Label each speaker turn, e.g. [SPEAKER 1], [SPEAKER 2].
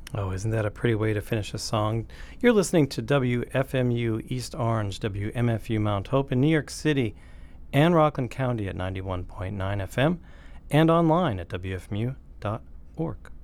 [SPEAKER 1] Oh, isn't that a pretty way to finish a song? You're listening to WFMU East Orange, WMFU Mount Hope in New York City and Rockland County at 91.9 FM and online at WFMU.org.